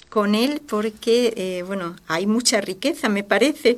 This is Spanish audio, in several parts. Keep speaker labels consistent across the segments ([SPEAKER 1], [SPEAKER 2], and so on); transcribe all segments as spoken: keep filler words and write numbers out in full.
[SPEAKER 1] con él porque, eh, bueno, hay mucha riqueza, me parece.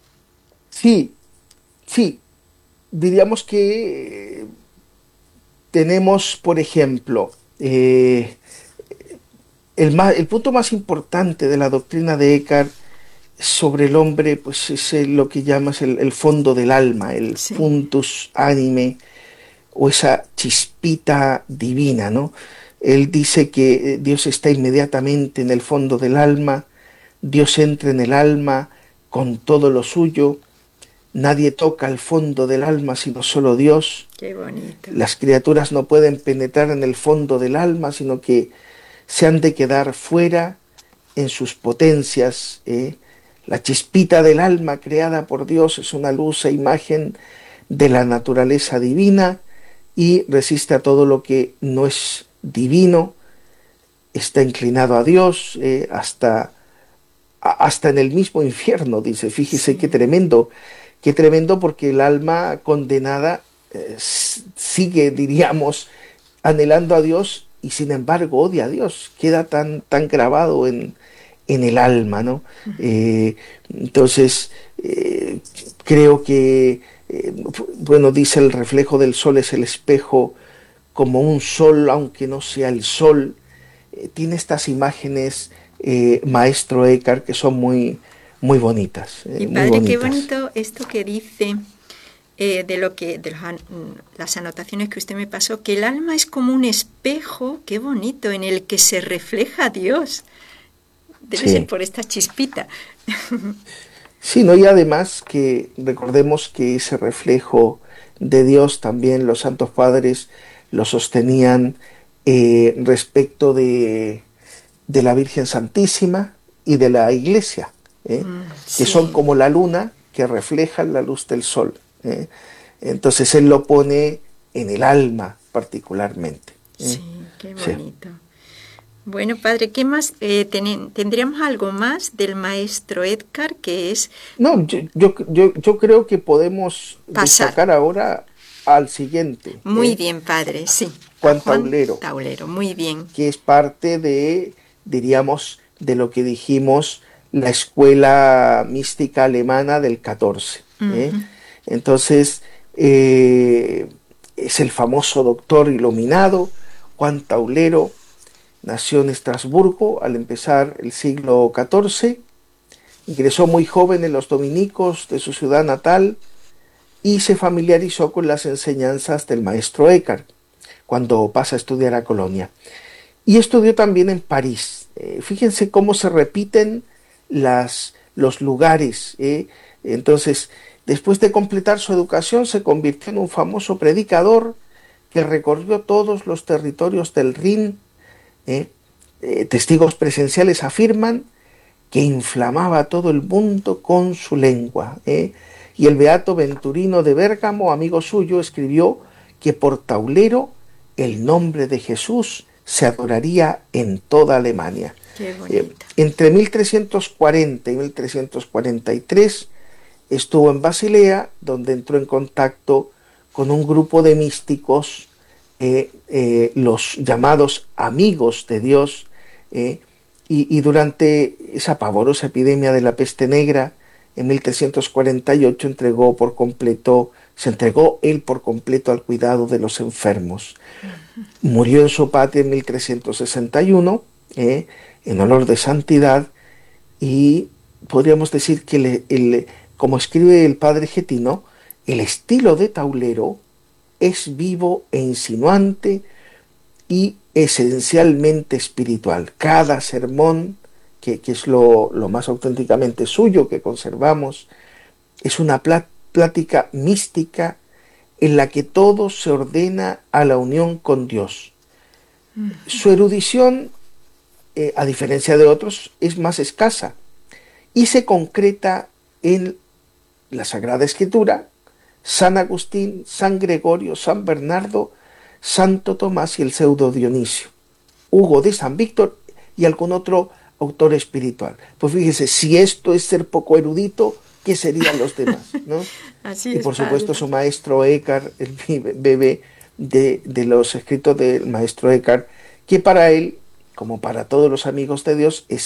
[SPEAKER 2] Sí, sí, diríamos que eh, tenemos, por ejemplo, eh, el, ma- el punto más importante de la doctrina de Eckhart sobre el hombre, pues es el- lo que llamas el, el fondo del alma, el
[SPEAKER 1] Sí.
[SPEAKER 2] fundus anime, o esa chispita divina, ¿no? Él dice que eh, Dios está inmediatamente en el fondo del alma, Dios entra en el alma con todo lo suyo, nadie toca el fondo del alma sino solo Dios,
[SPEAKER 1] Qué bonito.
[SPEAKER 2] las criaturas no pueden penetrar en el fondo del alma, sino que se han de quedar fuera en sus potencias. ¿eh? La chispita del alma creada por Dios es una luz e imagen de la naturaleza divina y resiste a todo lo que no es divino, está inclinado a Dios, eh, hasta, a, hasta en el mismo infierno, dice, fíjese qué
[SPEAKER 1] Sí.
[SPEAKER 2] tremendo, qué tremendo porque el alma condenada eh, sigue, diríamos, anhelando a Dios y sin embargo odia a Dios, queda tan, tan grabado en, en el alma, ¿no? Eh, entonces, eh, creo que, eh, bueno, dice el reflejo del sol es el espejo como un sol, aunque no sea el sol. Eh, tiene estas imágenes, eh, maestro Eckhart, que son muy, muy bonitas,
[SPEAKER 1] Y
[SPEAKER 2] eh, muy
[SPEAKER 1] padre, qué
[SPEAKER 2] bonitas.
[SPEAKER 1] bonito esto que dice eh, de lo que de los an- las anotaciones que usted me pasó, que el alma es como un espejo, qué bonito, en el que se refleja Dios. Debe ser
[SPEAKER 2] Sí,
[SPEAKER 1] por esta chispita.
[SPEAKER 2] sí, ¿no? Y además que recordemos que ese reflejo de Dios también los santos padres lo sostenían eh, respecto de, de la Virgen Santísima y de la Iglesia, ¿eh?
[SPEAKER 1] Mm,
[SPEAKER 2] Que son
[SPEAKER 1] sí,
[SPEAKER 2] como la luna que reflejan la luz del sol. ¿eh? Entonces él lo pone en el alma particularmente. ¿eh?
[SPEAKER 1] sí, qué
[SPEAKER 2] Sí.
[SPEAKER 1] bonito. Bueno, padre, ¿qué más? Eh, teni- ¿tendríamos algo más del maestro Edgar que es
[SPEAKER 2] No, yo, yo, yo, yo creo que podemos
[SPEAKER 1] pasar?
[SPEAKER 2] destacar ahora al siguiente,
[SPEAKER 1] Muy
[SPEAKER 2] ¿eh?
[SPEAKER 1] bien, padre, sí. A
[SPEAKER 2] Juan
[SPEAKER 1] Juan
[SPEAKER 2] Taulero,
[SPEAKER 1] Taulero, muy bien.
[SPEAKER 2] que es parte de, diríamos, de lo que dijimos, la escuela mística alemana del catorce. ¿eh?
[SPEAKER 1] Ujú.
[SPEAKER 2] Entonces, eh, es el famoso doctor iluminado, Juan Taulero, nació en Estrasburgo al empezar el siglo catorce, ingresó muy joven en los dominicos de su ciudad natal y se familiarizó con las enseñanzas del maestro Eckhart cuando pasa a estudiar a Colonia. Y estudió también en París. Eh, fíjense cómo se repiten las, los lugares. ¿eh? Entonces, después de completar su educación, se convirtió en un famoso predicador que recorrió todos los territorios del Rin. ¿eh? Eh, testigos presenciales afirman que inflamaba a todo el mundo con su lengua. ¿eh? Y el beato Venturino de Bérgamo, amigo suyo, escribió que por Taulero el nombre de Jesús se adoraría en toda Alemania.
[SPEAKER 1] Qué
[SPEAKER 2] Eh,
[SPEAKER 1] bonito.
[SPEAKER 2] entre mil trescientos cuarenta y mil trescientos cuarenta y tres estuvo en Basilea, donde entró en contacto con un grupo de místicos, eh, eh, los llamados amigos de Dios, eh, y, y, durante esa pavorosa epidemia de la peste negra, en mil trescientos cuarenta y ocho entregó por completo, se entregó él por completo al cuidado de los enfermos. Murió en su patria en mil trescientos sesenta y uno, eh, en olor de santidad, y podríamos decir que el, el, como escribe el padre Getino, el estilo de Taulero es vivo e insinuante y esencialmente espiritual. Cada sermón, que, que es lo, lo, más auténticamente suyo que conservamos, es una plática mística en la que todo se ordena a la unión con Dios. Su erudición, eh, a diferencia de otros, es más escasa y se concreta en la Sagrada Escritura, San Agustín, San Gregorio, San Bernardo, Santo Tomás y el pseudo Dionisio, Hugo de San Víctor y algún otro autor espiritual. Pues fíjese, si esto es ser poco erudito, ¿qué serían los demás? ¿no?
[SPEAKER 1] Así
[SPEAKER 2] Y
[SPEAKER 1] es,
[SPEAKER 2] por supuesto
[SPEAKER 1] padre.
[SPEAKER 2] su maestro Eckhart, el bebé de, de los escritos del maestro Eckhart, que para él, como para todos los amigos de Dios, es